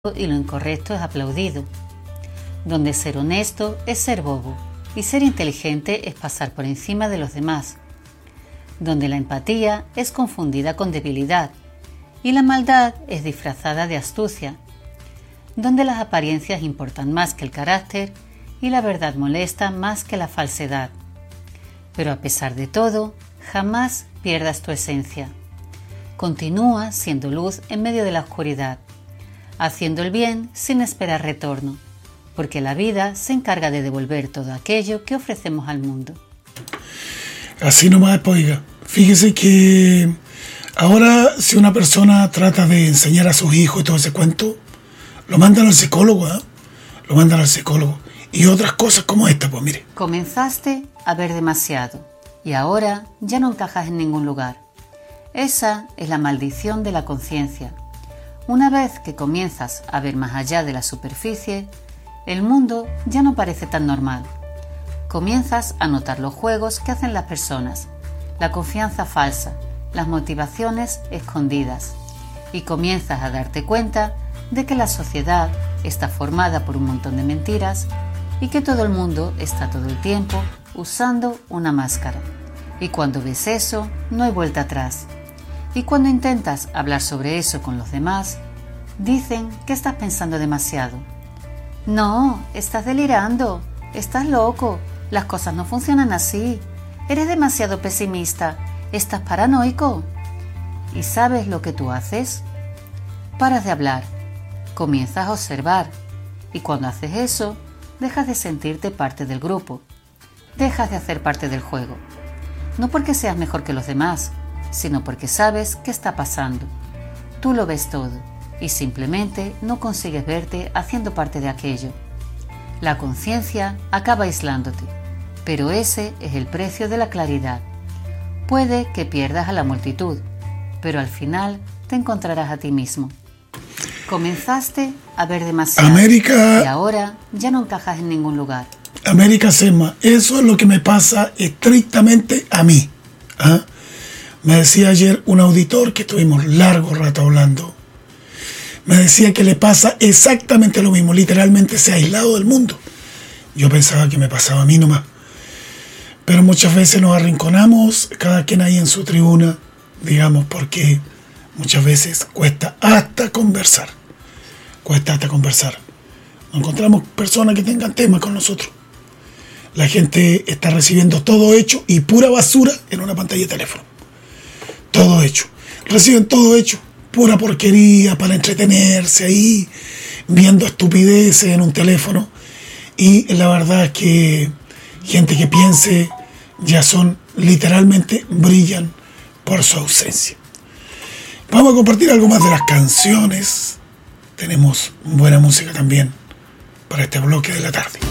y lo incorrecto es aplaudido, donde ser honesto es ser bobo y ser inteligente es pasar por encima de los demás, donde la empatía es confundida con debilidad y la maldad es disfrazada de astucia, donde las apariencias importan más que el carácter y la verdad molesta más que la falsedad. Pero a pesar de todo, jamás pierdas tu esencia. Continúa siendo luz en medio de la oscuridad, haciendo el bien sin esperar retorno, porque la vida se encarga de devolver todo aquello que ofrecemos al mundo. Así nomás, oiga. Fíjese que ahora si una persona trata de enseñar a sus hijos y todo ese cuento, lo mandan al psicólogo, ¿eh? Lo mandan al psicólogo. Y otras cosas como esta, pues mire. Comenzaste a ver demasiado y ahora ya no encajas en ningún lugar. Esa es la maldición de la conciencia. Una vez que comienzas a ver más allá de la superficie, el mundo ya no parece tan normal. Comienzas a notar los juegos que hacen las personas, la confianza falsa, las motivaciones escondidas, y comienzas a darte cuenta de que la sociedad está formada por un montón de mentiras y que todo el mundo está todo el tiempo usando una máscara. Y cuando ves eso, no hay vuelta atrás. Y cuando intentas hablar sobre eso con los demás, dicen que estás pensando demasiado. No, estás delirando, estás loco, las cosas no funcionan así, eres demasiado pesimista, estás paranoico. ¿Y sabes lo que tú haces? Paras de hablar, comienzas a observar, y cuando haces eso, dejas de sentirte parte del grupo, dejas de hacer parte del juego. No porque seas mejor que los demás, sino porque sabes qué está pasando. Tú lo ves todo y simplemente no consigues verte haciendo parte de aquello. La conciencia acaba aislándote, pero ese es el precio de la claridad. Puede que pierdas a la multitud, pero al final te encontrarás a ti mismo. Comenzaste a ver demasiado y ahora ya no encajas en ningún lugar. América Sema, eso es lo que me pasa estrictamente a mí. ¿Ah? Me decía ayer un auditor que estuvimos largo rato hablando. Me decía que le pasa exactamente lo mismo. Literalmente se ha aislado del mundo. Yo pensaba que me pasaba a mí nomás. Pero muchas veces nos arrinconamos, cada quien ahí en su tribuna, digamos, porque muchas veces cuesta hasta conversar. Cuesta hasta conversar. No encontramos personas que tengan temas con nosotros. La gente está recibiendo todo hecho y pura basura en una pantalla de teléfono. Todo hecho. Reciben todo hecho. Pura porquería para entretenerse ahí, viendo estupideces en un teléfono. Y la verdad es que gente que piense ya son, literalmente, brillan por su ausencia. Vamos a compartir algo más de las canciones. Tenemos buena música también para este bloque de la tarde.